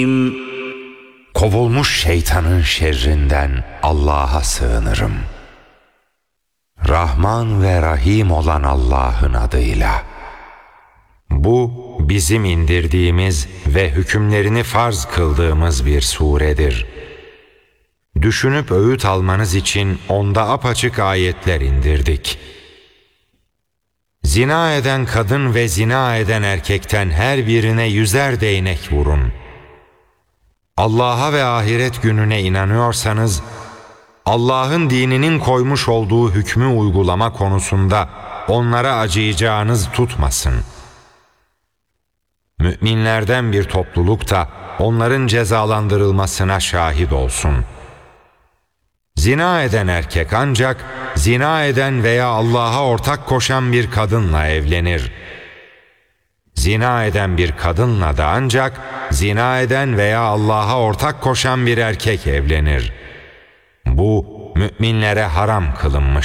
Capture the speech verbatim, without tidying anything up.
Kovulmuş şeytanın şerrinden Allah'a sığınırım. Rahman ve Rahim olan Allah'ın adıyla. Bu bizim indirdiğimiz ve hükümlerini farz kıldığımız bir suredir. Düşünüp öğüt almanız için onda apaçık ayetler indirdik. Zina eden kadın ve zina eden erkekten her birine yüzer değnek vurun. Allah'a ve ahiret gününe inanıyorsanız, Allah'ın dininin koymuş olduğu hükmü uygulama konusunda onlara acıyacağınız tutmasın. Müminlerden bir topluluk da onların cezalandırılmasına şahit olsun. Zina eden erkek ancak zina eden veya Allah'a ortak koşan bir kadınla evlenir. Zina eden bir kadınla da ancak zina eden veya Allah'a ortak koşan bir erkek evlenir. Bu müminlere haram kılınmış.